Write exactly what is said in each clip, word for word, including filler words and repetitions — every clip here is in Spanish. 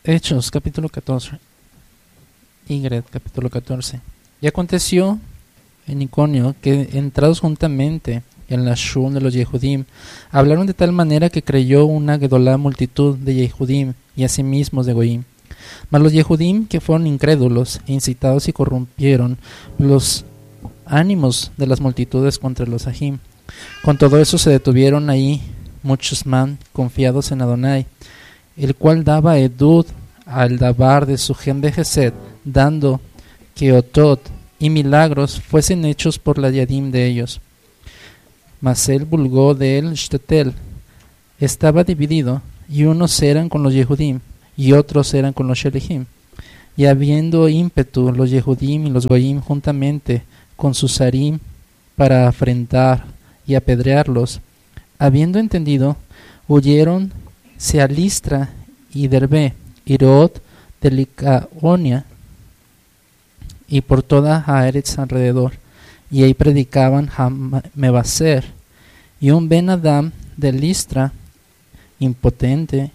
Hechos, capítulo catorce. Ygritte, capítulo catorce. Y aconteció en Iconio que, entrados juntamente en la shul de los Yehudim, hablaron de tal manera que creyó una gedolá multitud de Yehudim y asimismo de Goim. Mas los Yehudim, que fueron incrédulos, incitados y corrompieron los ánimos de las multitudes contra los Ajim. Con todo eso se detuvieron ahí muchos man confiados en Adonai, el cual daba edud al dabar de su gen de Gesed, dando que otot y milagros fuesen hechos por la yadim de ellos. Mas él vulgó de él Shtetel estaba dividido, y unos eran con los Yehudim y otros eran con los Shelihim. Y habiendo ímpetu los Yehudim y los Goyim juntamente con sus harim para afrentar y apedrearlos, habiendo entendido, huyeron a Listra y Derbe, Irot de Licaonia, y por toda Haaretz alrededor, y ahí predicaban Mebaser. Y un Ben Adam de Listra, impotente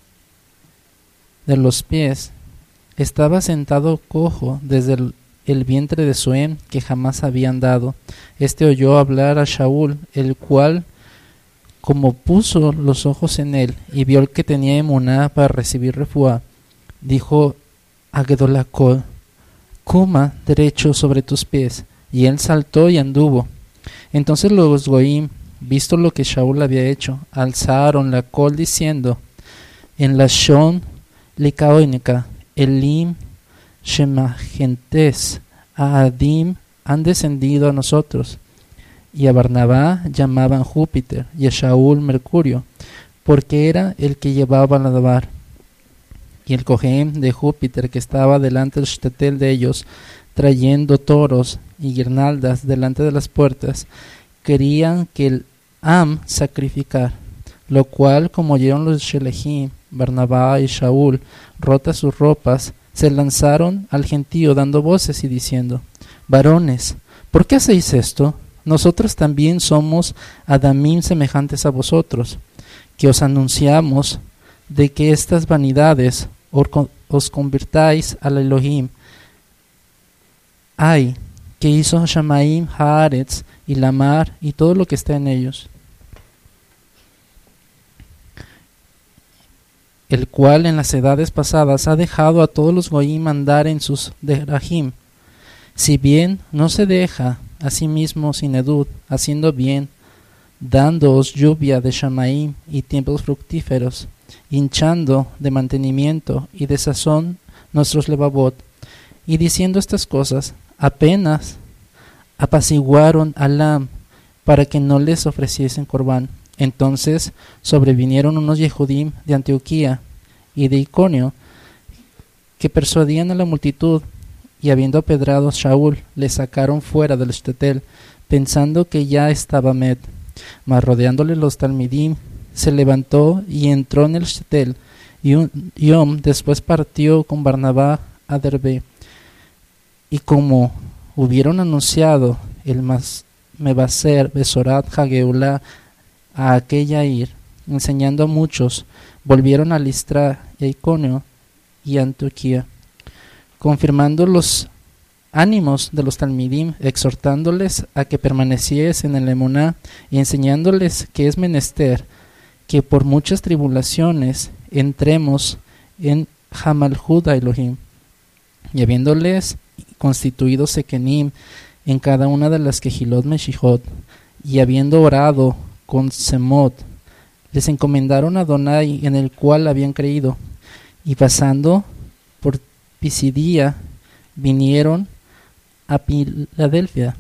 de los pies, estaba sentado cojo desde el, el vientre de su em, que jamás había andado. Este oyó hablar a Shaul, el cual, como puso los ojos en él y vio que tenía emuná para recibir refuá, dijo a Gedolakol: Cuma derecho sobre tus pies. Y él saltó y anduvo. Entonces los Goim, visto lo que Shaul había hecho, alzaron la col diciendo en la Shon Licaónica: Elim Shemagentes Aadim han descendido a nosotros. Y a Barnabá llamaban Júpiter y a Shaul Mercurio, porque era el que llevaba la dabar. Y el cojem de Júpiter, que estaba delante del shtetel de ellos, trayendo toros y guirnaldas delante de las puertas, querían que el Am sacrificar, lo cual, como oyeron los Shelehim, Barnabá y Shaul, rotas sus ropas, se lanzaron al gentío dando voces y diciendo: Varones, ¿por qué hacéis esto? Nosotros también somos adamim semejantes a vosotros, que os anunciamos de que estas vanidades os convirtáis al Elohim. Ay, que hizo Shamaim, Haaretz y la mar y todo lo que está en ellos, el cual en las edades pasadas ha dejado a todos los goyim andar en sus derahim, si bien no se deja a sí mismo sin edud, haciendo bien, dándoos lluvia de Shamaim y tiempos fructíferos, hinchando de mantenimiento y de sazón nuestros levavot. Y diciendo estas cosas, apenas apaciguaron a Lam para que no les ofreciesen corbán. Entonces sobrevinieron unos Yehudim de Antioquía y de Iconio, que persuadían a la multitud, y habiendo apedrado a Shaul, le sacaron fuera del shtetel, pensando que ya estaba med. Mas rodeándole los talmidim, se levantó y entró en el shtetel, y un yom después partió con Barnabá a Derbe. Y como hubieron anunciado el mas Mebaser Besorat Hageulá a aquella ir, enseñando a muchos, volvieron a Listra y a Iconio y a Antioquía, confirmando los ánimos de los talmidim, exhortándoles a que permaneciesen en la emuná y enseñándoles que es menester que por muchas tribulaciones entremos en Hamalhut a Elohim. Y habiéndoles constituido sekenim en cada una de las quejilot meshijot, y habiendo orado con semot, les encomendaron a Adonai, en el cual habían creído, y pasando por Pisidia vinieron a Filadelfia,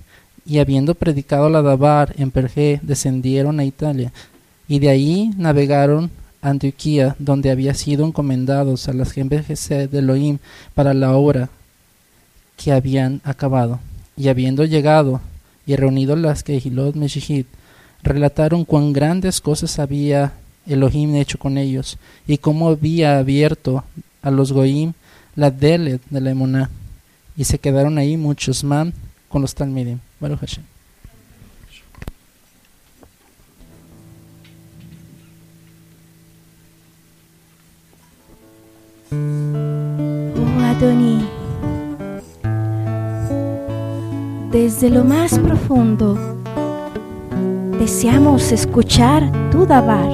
y habiendo predicado la dabar en Perge, descendieron a Italia, y de ahí navegaron a Antioquía, donde había sido encomendados a las gentes de Elohim para la obra que habían acabado. Y habiendo llegado y reunido las Kehilot Meshihit, relataron cuán grandes cosas había Elohim hecho con ellos, y cómo había abierto a los Goim la Delet de la Emuná, y se quedaron ahí muchos man con los Talmidim. Baruch Hashem. Oh Adoní, desde lo más profundo deseamos escuchar tu dabar,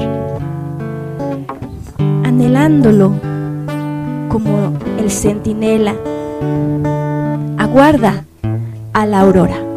anhelándolo como el centinela aguarda a la aurora.